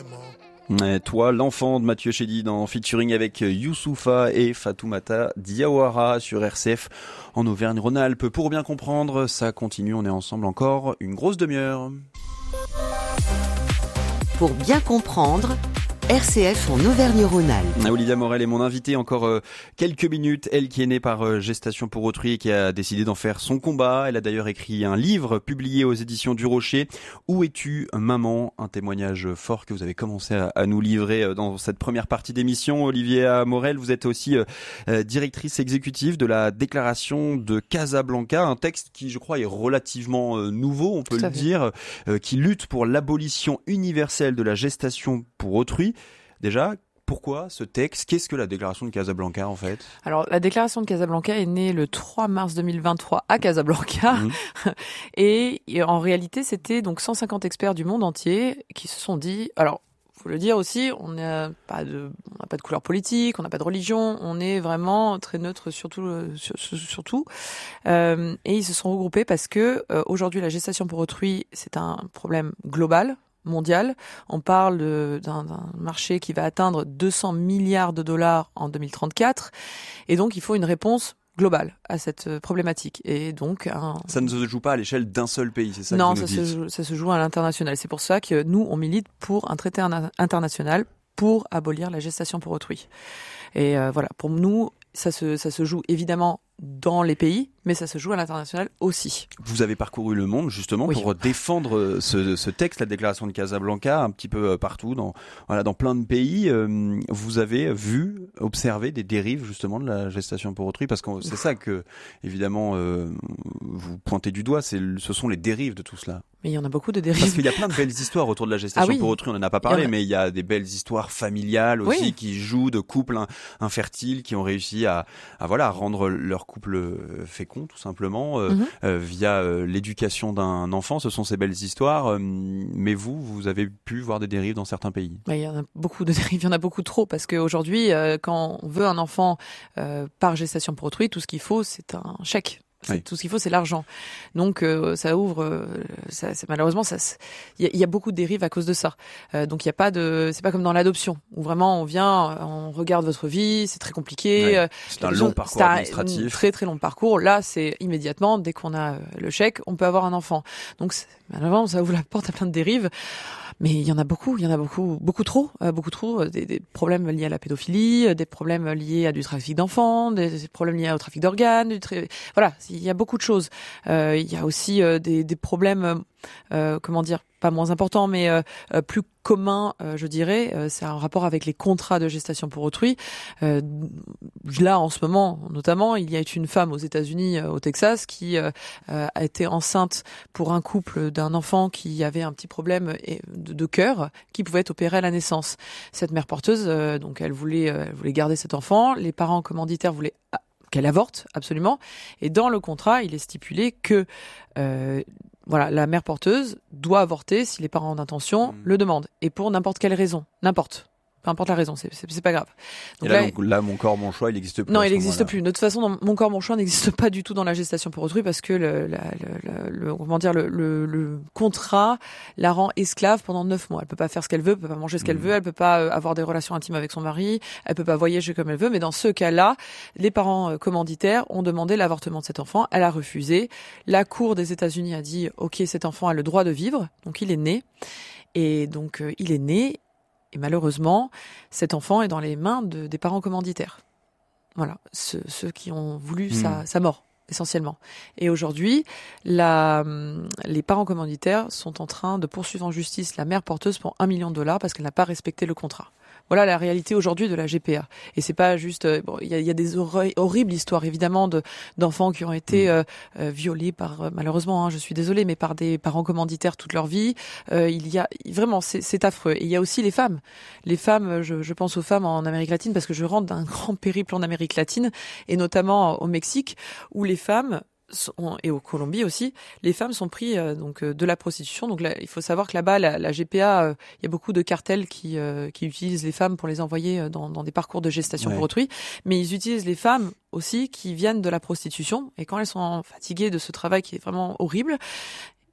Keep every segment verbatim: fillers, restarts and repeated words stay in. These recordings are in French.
Et toi, l'enfant de Mathieu Chédid en featuring avec Youssoupha et Fatoumata Diawara sur R C F en Auvergne-Rhône-Alpes. Pour bien comprendre, ça continue, on est ensemble encore une grosse demi-heure. Pour bien comprendre, R C F en Auvergne-Rhône-Alpes. Olivia Morel est mon invitée encore euh, quelques minutes. Elle qui est née par euh, gestation pour autrui et qui a décidé d'en faire son combat. Elle a d'ailleurs écrit un livre publié aux éditions du Rocher. Où es-tu, maman? Un témoignage fort que vous avez commencé à, à nous livrer euh, dans cette première partie d'émission. Olivia Morel, vous êtes aussi euh, euh, directrice exécutive de la déclaration de Casablanca. Un texte qui, je crois, est relativement euh, nouveau, on peut le dire, euh, qui lutte pour l'abolition universelle de la gestation pour autrui. Déjà, pourquoi ce texte? Qu'est-ce que la déclaration de Casablanca en fait? Alors, la déclaration de Casablanca est née le trois mars deux mille vingt-trois à Casablanca. Mmh. et, et en réalité, c'était donc cent cinquante experts du monde entier qui se sont dit... Alors, faut le dire aussi, on n'a pas de, on n'a pas de couleur politique, on n'a pas de religion, on est vraiment très neutre surtout, sur, surtout. Euh, et ils se sont regroupés parce que euh, aujourd'hui, la gestation pour autrui, c'est un problème global, mondial. On parle de, d'un, d'un marché qui va atteindre deux cents milliards de dollars en deux mille trente-quatre. Et donc, il faut une réponse globale à cette problématique. Et donc, un... Ça ne se joue pas à l'échelle d'un seul pays, c'est ça non, que vous ça nous dites? se joue, ça se joue à l'international. C'est pour ça que nous, on milite pour un traité international pour abolir la gestation pour autrui. Et euh, voilà, pour nous, ça se, ça se joue évidemment dans les pays, mais ça se joue à l'international aussi. Vous avez parcouru le monde justement oui. pour défendre ce, ce texte, la déclaration de Casablanca, un petit peu partout, dans, voilà, dans plein de pays. Vous avez vu, observé des dérives justement de la gestation pour autrui, parce que c'est ça que, évidemment, euh, vous pointez du doigt, c'est, ce sont les dérives de tout cela. Mais il y en a beaucoup de dérives. Parce qu'il y a plein de belles histoires autour de la gestation ah oui. pour autrui, on n'en a pas parlé, il a... mais il y a des belles histoires familiales aussi oui. qui jouent de couples infertiles qui ont réussi à, à, voilà, à rendre leur couple fécond tout simplement euh, mm-hmm. euh, via euh, l'éducation d'un enfant. Ce sont ces belles histoires, euh, mais vous, vous avez pu voir des dérives dans certains pays. Bah, il y en a beaucoup de dérives, il y en a beaucoup trop, parce qu'aujourd'hui, euh, quand on veut un enfant euh, par gestation pour autrui, tout ce qu'il faut, c'est un chèque. Oui. Tout ce qu'il faut, c'est l'argent. Donc, euh, ça ouvre. Euh, ça, c'est, malheureusement, ça, il y, y a beaucoup de dérives à cause de ça. Euh, donc, il y a pas de. C'est pas comme dans l'adoption où vraiment on vient, on regarde votre vie, c'est très compliqué. Oui. C'est un long parcours c'est administratif. C'est un très très long parcours. Là, c'est immédiatement dès qu'on a le chèque, on peut avoir un enfant. Donc, malheureusement, ça ouvre la porte à plein de dérives. Mais il y en a beaucoup, il y en a beaucoup, beaucoup trop, euh, beaucoup trop. Des, des problèmes liés à la pédophilie, des problèmes liés à du trafic d'enfants, des, des problèmes liés au trafic d'organes. Du tra... Voilà, il y a beaucoup de choses. Euh, il y a aussi euh, des, des problèmes, euh, comment dire, pas moins importants, mais euh, plus communs, euh, je dirais. Euh, c'est un rapport avec les contrats de gestation pour autrui. Euh, là, en ce moment, notamment, il y a une femme aux États-Unis, euh, au Texas, qui euh, a été enceinte pour un couple d'un enfant qui avait un petit problème de, de cœur, qui pouvait être opéré à la naissance. Cette mère porteuse, euh, donc, elle voulait, euh, elle voulait garder cet enfant. Les parents commanditaires voulaient qu'elle avorte, absolument. Et dans le contrat, il est stipulé que euh, voilà, la mère porteuse doit avorter si les parents d'intention mmh. le demandent. Et pour n'importe quelle raison. N'importe. Peu importe la raison, c'est, c'est, c'est pas grave. Donc et là, là, donc, là, mon corps, mon choix, il n'existe plus. Non, il n'existe plus. De toute façon, mon corps, mon choix n'existe pas du tout dans la gestation pour autrui parce que le, la, le, le, comment dire, le, le, le contrat la rend esclave pendant neuf mois. Elle peut pas faire ce qu'elle veut, elle peut pas manger ce qu'elle mmh. veut, elle peut pas avoir des relations intimes avec son mari, elle peut pas voyager comme elle veut. Mais dans ce cas-là, les parents commanditaires ont demandé l'avortement de cet enfant. Elle a refusé. La Cour des États-Unis a dit, ok, cet enfant a le droit de vivre, donc il est né. Et donc euh, il est né. Et malheureusement, cet enfant est dans les mains de, des parents commanditaires. Voilà, ceux, ceux qui ont voulu mmh. sa, sa mort, essentiellement. Et aujourd'hui, la, les parents commanditaires sont en train de poursuivre en justice la mère porteuse pour un million de dollars parce qu'elle n'a pas respecté le contrat. Voilà la réalité aujourd'hui de la G P A. Et c'est pas juste, bon, il y a, y a des hor- horribles histoires évidemment de d'enfants qui ont été euh, euh, violés par, euh, malheureusement, hein, je suis désolée, mais par des parents commanditaires toute leur vie. Euh, il y a vraiment, c'est, c'est affreux. Et il y a aussi les femmes. Les femmes, je, je pense aux femmes en Amérique latine parce que je rentre d'un grand périple en Amérique latine et notamment au Mexique où les femmes sont, et au Colombie aussi, les femmes sont prises euh, donc euh, de la prostitution. Donc là, il faut savoir que là-bas, la, la G P A, il euh, y a beaucoup de cartels qui euh, qui utilisent les femmes pour les envoyer dans, dans des parcours de gestation ouais. pour autrui, mais ils utilisent les femmes aussi qui viennent de la prostitution. Et quand elles sont fatiguées de ce travail qui est vraiment horrible,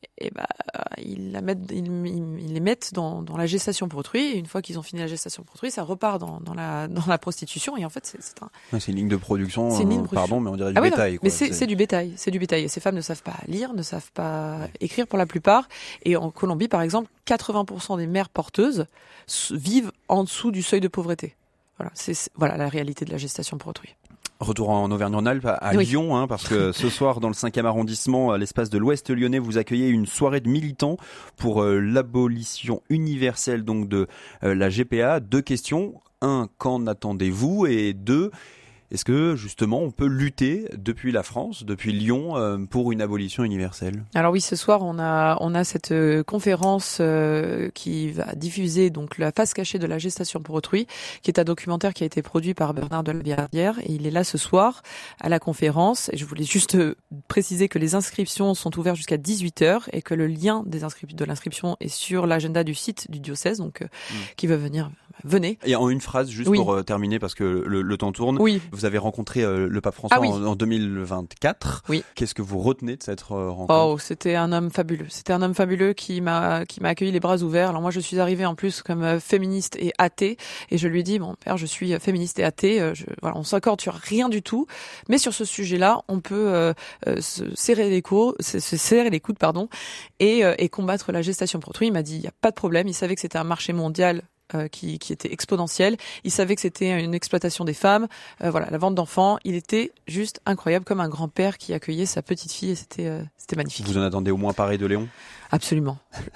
et bah ils la mettent, ils, ils les mettent dans, dans la gestation pour autrui. Et une fois qu'ils ont fini la gestation pour autrui, ça repart dans, dans la dans la prostitution. Et en fait, c'est, c'est un. Ouais, c'est une ligne de production. C'est une ligne de euh, production. Pardon, mais on dirait du ah oui, bétail. Non, Quoi. Mais c'est, c'est... c'est du bétail, c'est du bétail. Et ces femmes ne savent pas lire, ne savent pas ouais. écrire pour la plupart. Et en Colombie, par exemple, quatre-vingts pour cent des mères porteuses vivent en dessous du seuil de pauvreté. Voilà, c'est, c'est voilà la réalité de la gestation pour autrui. Retour en Auvergne-Rhône-Alpes, à oui. Lyon, hein, parce que ce soir, dans le cinquième arrondissement, à l'espace de l'Ouest lyonnais, vous accueillez une soirée de militants pour euh, l'abolition universelle donc de euh, la G P A. Deux questions. Un, qu'en attendez-vous ? Et deux, est-ce que justement on peut lutter depuis la France, depuis Lyon, euh, pour une abolition universelle ? Alors oui, ce soir on a on a cette euh, conférence euh, qui va diffuser donc la face cachée de la gestation pour autrui, qui est un documentaire qui a été produit par Bernard de la Billardière, et il est là ce soir à la conférence. Et je voulais juste euh, préciser que les inscriptions sont ouvertes jusqu'à dix-huit heures et que le lien des inscri- de l'inscription est sur l'agenda du site du diocèse, donc euh, mmh. qui veut venir. Venez. Et en une phrase, juste oui. pour euh, terminer, parce que le, le temps tourne, oui. vous avez rencontré euh, le pape François ah oui. en, en deux mille vingt-quatre. Oui. Qu'est-ce que vous retenez de cette euh, rencontre ? Oh, c'était un homme fabuleux. C'était un homme fabuleux qui m'a qui m'a accueilli les bras ouverts. Alors moi, je suis arrivée en plus comme euh, féministe et athée, et je lui ai dit, bon père, je suis féministe et athée. Euh, je, voilà, on s'accorde sur rien du tout, mais sur ce sujet-là, on peut euh, euh, se serrer les coudes, se, se serrer les coudes, pardon, et, euh, et combattre la gestation pour autrui. Il m'a dit, il y a pas de problème. Il savait que c'était un marché mondial. Euh, qui, qui était exponentielle. Il savait que c'était une exploitation des femmes. Euh, voilà, la vente d'enfants. Il était juste incroyable, comme un grand-père qui accueillait sa petite fille, et c'était, euh, c'était magnifique. Vous en attendez au moins pareil de Léon ? Absolument.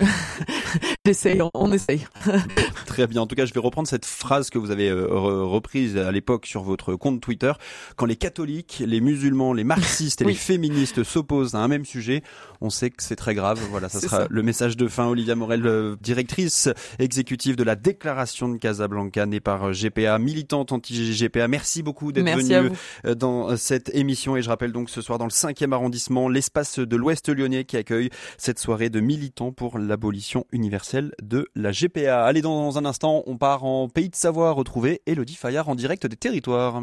J'essaye, on, on essaye. Très bien. En tout cas, je vais reprendre cette phrase que vous avez euh, reprise à l'époque sur votre compte Twitter. Quand les catholiques, les musulmans, les marxistes et oui. les féministes s'opposent à un même sujet, on sait que c'est très grave. Voilà, ça c'est sera ça. Le message de fin. Olivia Morel, euh, directrice exécutive de la déclaration de Casablanca, née par G P A, militante anti-G P A. Merci beaucoup d'être Merci venue dans cette émission. Et je rappelle donc ce soir dans le cinquième arrondissement, l'espace de l'Ouest lyonnais qui accueille cette soirée de militants pour l'abolition universelle de la G P A. Allez, dans un instant, on part en Pays de Savoie retrouver Élodie Fayard en direct des territoires.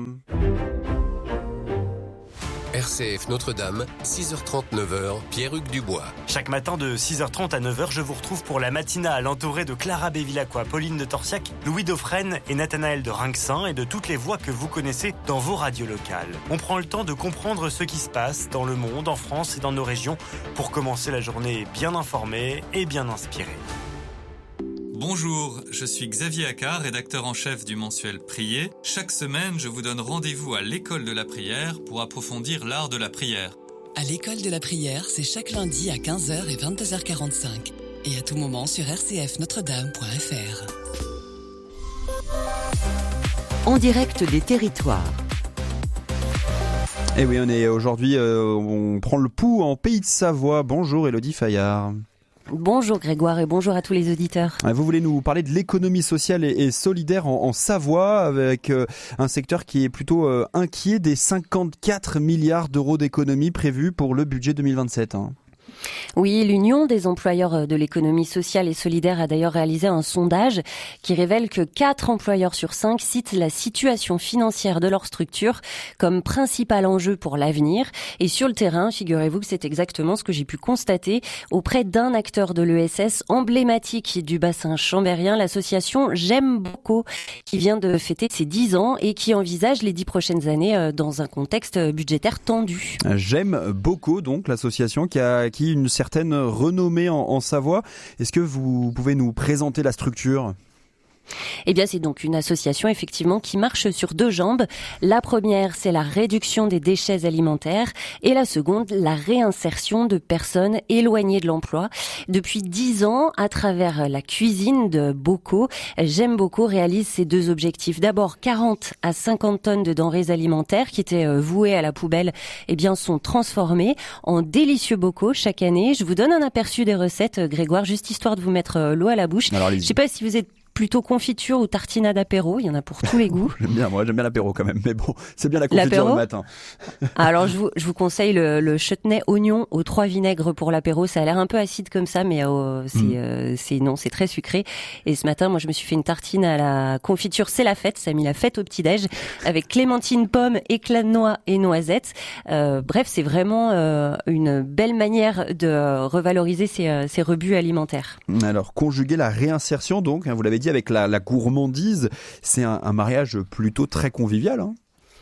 R C F Notre-Dame, six heures trente, neuf heures, Pierre-Hugues Dubois. Chaque matin de six heures trente à neuf heures, je vous retrouve pour la matinale entourée de Clara Bévilacqua, Pauline de Torsiac, Louis Dauphren et Nathanaël de Rinxin et de toutes les voix que vous connaissez dans vos radios locales. On prend le temps de comprendre ce qui se passe dans le monde, en France et dans nos régions pour commencer la journée bien informée et bien inspirée. Bonjour, je suis Xavier Accard, rédacteur en chef du mensuel Prier. Chaque semaine, je vous donne rendez-vous à l'école de la prière pour approfondir l'art de la prière. À l'école de la prière, c'est chaque lundi à quinze heures et vingt-deux heures quarante-cinq. Et à tout moment sur r c f notre dame point f r. En direct des territoires. Et oui, on est aujourd'hui, euh, on prend le pouls en Pays de Savoie. Bonjour Élodie Fayard. Bonjour Grégoire et bonjour à tous les auditeurs. Vous voulez nous parler de l'économie sociale et, et solidaire en, en Savoie avec euh, un secteur qui est plutôt euh, inquiet des cinquante-quatre milliards d'euros d'économies prévus pour le budget deux mille vingt-sept. Hein. Oui, l'Union des employeurs de l'économie sociale et solidaire a d'ailleurs réalisé un sondage qui révèle que quatre employeurs sur cinq citent la situation financière de leur structure comme principal enjeu pour l'avenir. Et sur le terrain, figurez-vous que c'est exactement ce que j'ai pu constater auprès d'un acteur de l'E S S emblématique du bassin chambérien, l'association J'aime beaucoup, qui vient de fêter ses dix ans et qui envisage les dix prochaines années dans un contexte budgétaire tendu. J'aime beaucoup, donc, l'association qui a acquis une certaine renommée en, en Savoie. Est-ce que vous pouvez nous présenter la structure ? Eh bien, c'est donc une association, effectivement, qui marche sur deux jambes. La première, c'est la réduction des déchets alimentaires et la seconde, la réinsertion de personnes éloignées de l'emploi. Depuis dix ans, à travers la cuisine de Bocaux, J'aime beaucoup réalise ces deux objectifs. D'abord, quarante à cinquante tonnes de denrées alimentaires qui étaient vouées à la poubelle, eh bien, sont transformées en délicieux bocaux chaque année. Je vous donne un aperçu des recettes, Grégoire, juste histoire de vous mettre l'eau à la bouche. Alors, je sais pas si vous êtes plutôt confiture ou tartinade apéro. Il y en a pour tous les goûts. J'aime bien, moi j'aime bien l'apéro quand même. Mais bon, c'est bien la confiture l'apéro le matin. Alors je vous, je vous conseille le, le chutney oignon aux trois vinaigres pour l'apéro. Ça a l'air un peu acide comme ça, mais euh, c'est, mmh. euh, c'est non, c'est très sucré. Et ce matin, moi je me suis fait une tartine à la confiture. C'est la fête. Ça a mis la fête au petit-déj avec clémentine, pomme, éclat de noix et noisettes. Euh, bref, c'est vraiment euh, une belle manière de revaloriser ces, euh, ces rebuts alimentaires. Alors, conjuguer la réinsertion, donc, hein, vous l'avez dit, avec la, la gourmandise, c'est un, un mariage plutôt très convivial, hein.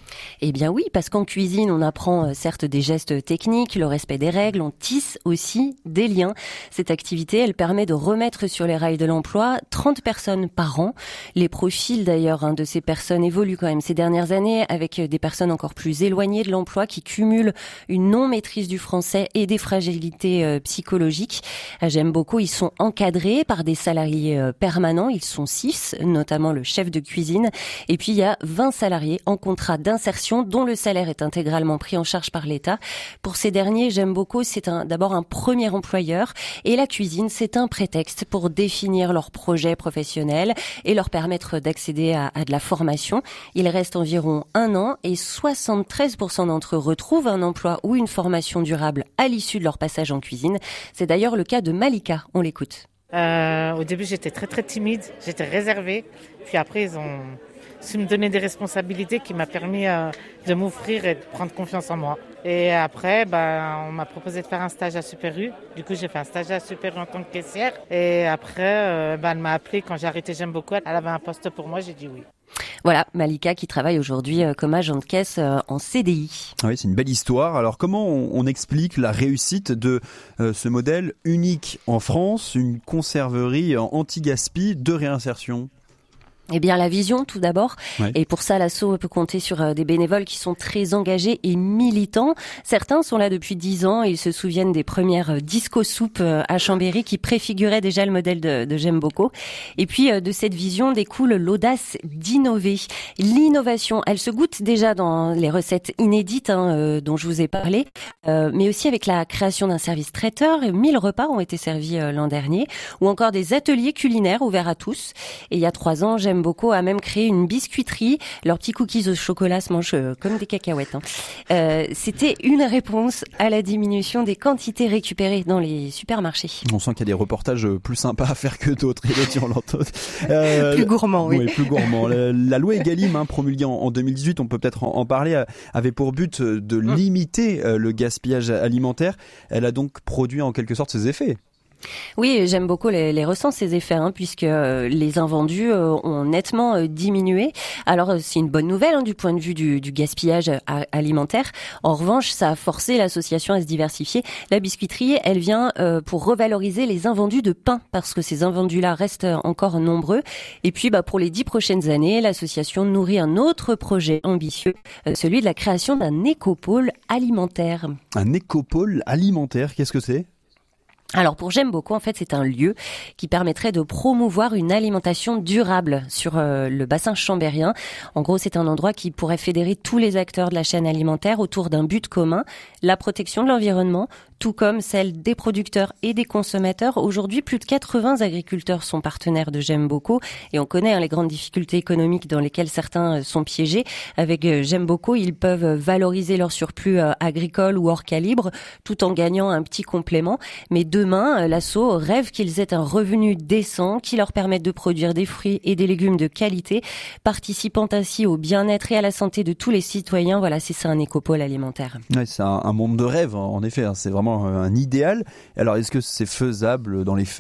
Eh bien oui, parce qu'en cuisine, on apprend euh, certes des gestes techniques, le respect des règles, on tisse aussi des liens. Cette activité, elle permet de remettre sur les rails de l'emploi trente personnes par an. Les profils d'ailleurs hein, de ces personnes évoluent quand même ces dernières années avec des personnes encore plus éloignées de l'emploi qui cumulent une non-maîtrise du français et des fragilités euh, psychologiques. J'aime beaucoup, ils sont encadrés par des salariés euh, permanents, ils sont six, notamment le chef de cuisine. Et puis il y a vingt salariés en contrat d'insertion dont le salaire est intégralement pris en charge par l'État. Pour ces derniers, J'aime beaucoup, c'est un, d'abord un premier employeur et la cuisine, c'est un prétexte pour définir leur projet professionnel et leur permettre d'accéder à, à de la formation. Il reste environ un an et soixante-treize pour cent d'entre eux retrouvent un emploi ou une formation durable à l'issue de leur passage en cuisine. C'est d'ailleurs le cas de Malika, on l'écoute. Euh, au début, j'étais très très timide, j'étais réservée, puis après ils ont su me donner des responsabilités qui m'a permis euh, de m'offrir et de prendre confiance en moi. Et après, ben, on m'a proposé de faire un stage à Super U. Du coup, j'ai fait un stage à Super U en tant que caissière. Et après, euh, ben, elle m'a appelé quand j'ai arrêté J'aime beaucoup. Elle avait un poste pour moi, j'ai dit oui. Voilà, Malika qui travaille aujourd'hui comme agent de caisse en C D I. Oui, c'est une belle histoire. Alors comment on, on explique la réussite de euh, ce modèle unique en France, une conserverie anti-gaspi de réinsertion ? Eh bien, la vision, tout d'abord. Ouais. Et pour ça, l'asso peut compter sur des bénévoles qui sont très engagés et militants. Certains sont là depuis dix ans et ils se souviennent des premières disco-soupes à Chambéry qui préfiguraient déjà le modèle de, de J'aime beaucoup. Et puis, de cette vision découle l'audace d'innover. L'innovation, elle se goûte déjà dans les recettes inédites hein, euh, dont je vous ai parlé, euh, mais aussi avec la création d'un service traiteur. mille repas ont été servis euh, l'an dernier, ou encore des ateliers culinaires ouverts à tous. Et il y a trois ans, J'aime beaucoup a même créé une biscuiterie. Leurs petits cookies au chocolat se mangent comme des cacahuètes. Hein. Euh, c'était une réponse à la diminution des quantités récupérées dans les supermarchés. On sent qu'il y a des reportages plus sympas à faire que d'autres. Et on l'entend. Euh, plus gourmand, oui. Oui, plus gourmand. La, la loi Egalim, hein, promulguée en, en deux mille dix-huit, on peut peut-être en, en parler, avait pour but de limiter euh, le gaspillage alimentaire. Elle a donc produit en quelque sorte ses effets. Oui, J'aime beaucoup les, les ressent ces effets, hein, puisque euh, les invendus euh, ont nettement euh, diminué. Alors, euh, c'est une bonne nouvelle hein, du point de vue du, du gaspillage a, alimentaire. En revanche, ça a forcé l'association à se diversifier. La biscuiterie, elle vient euh, pour revaloriser les invendus de pain, parce que ces invendus-là restent encore nombreux. Et puis, bah, pour les dix prochaines années, l'association nourrit un autre projet ambitieux, euh, celui de la création d'un écopôle alimentaire. Un écopôle alimentaire, qu'est-ce que c'est ? Alors pour J'aime beaucoup, en fait, c'est un lieu qui permettrait de promouvoir une alimentation durable sur euh, le bassin chambérien. En gros, c'est un endroit qui pourrait fédérer tous les acteurs de la chaîne alimentaire autour d'un but commun, la protection de l'environnement, tout comme celle des producteurs et des consommateurs. Aujourd'hui, plus de quatre-vingts agriculteurs sont partenaires de J'aime beaucoup et on connaît hein, les grandes difficultés économiques dans lesquelles certains sont piégés. Avec euh, J'aime beaucoup, ils peuvent valoriser leur surplus euh, agricole ou hors calibre tout en gagnant un petit complément. Mais demain, l'asso rêve qu'ils aient un revenu décent qui leur permette de produire des fruits et des légumes de qualité, participant ainsi au bien-être et à la santé de tous les citoyens. Voilà, c'est ça un écopôle alimentaire. Ouais, c'est un, un monde de rêve, en effet. Hein, c'est vraiment un idéal. Alors, est-ce que c'est faisable dans les faits ?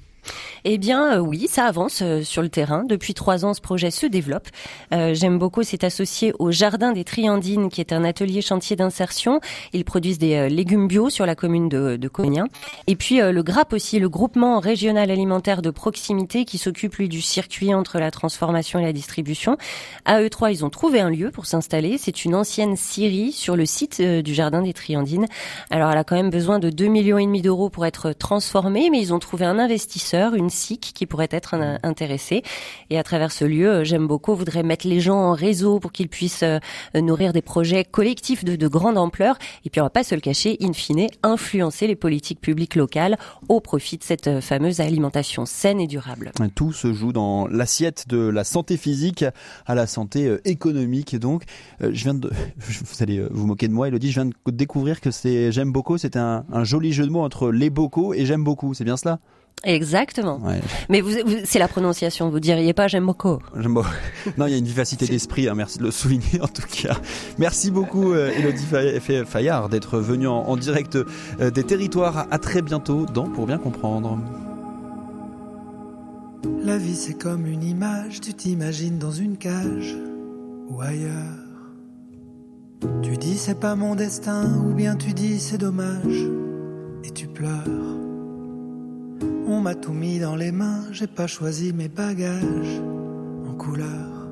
Eh bien euh, oui, ça avance euh, sur le terrain. Depuis trois ans, ce projet se développe. Euh, J'aime beaucoup, c'est associé au Jardin des Triandines, qui est un atelier chantier d'insertion. Ils produisent des euh, légumes bio sur la commune de, de Cognin. Et puis euh, le GRAP aussi, le groupement régional alimentaire de proximité, qui s'occupe lui du circuit entre la transformation et la distribution. À eux trois, ils ont trouvé un lieu pour s'installer. C'est une ancienne scierie sur le site euh, du Jardin des Triandines. Alors elle a quand même besoin de deux millions et demi d'euros pour être transformée, mais ils ont trouvé un investisseur investisseurs, une S I C qui pourrait être un, intéressée. Et à travers ce lieu, J'aime beaucoup voudrait mettre les gens en réseau pour qu'ils puissent euh, nourrir des projets collectifs de, de grande ampleur. Et puis on va pas se le cacher, in fine, influencer les politiques publiques locales au profit de cette fameuse alimentation saine et durable. Tout se joue dans l'assiette de la santé physique à la santé économique. Donc, euh, je viens de, vous allez vous moquer de moi, Elodie, je viens de découvrir que c'est J'aime beaucoup, c'était un, un joli jeu de mots entre les bocaux et J'aime beaucoup. C'est bien cela? Exactement. Ouais. Mais vous, vous, c'est la prononciation. Vous diriez pas J'aime beaucoup. J'aime beaucoup. Non, il y a une vivacité d'esprit. Hein, merci de le souligner en tout cas. Merci beaucoup, euh, Elodie Fayard, d'être venue en, en direct euh, des territoires. À très bientôt dans Pour bien comprendre. La vie c'est comme une image, tu t'imagines dans une cage ou ailleurs. Tu dis c'est pas mon destin, ou bien tu dis c'est dommage, et tu pleures. On m'a tout mis dans les mains, j'ai pas choisi mes bagages en couleur.